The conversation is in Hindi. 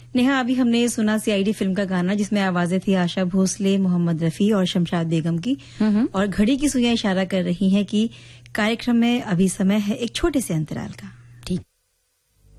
नेहा, अभी हमने सुना सीआईडी फिल्म का गाना जिसमें आवाजें थी आशा भोसले, मोहम्मद रफी और शमशाद बेगम की। और घड़ी की सुइयां इशारा कर रही हैं कि कार्यक्रम में अभी समय है एक छोटे से अंतराल का।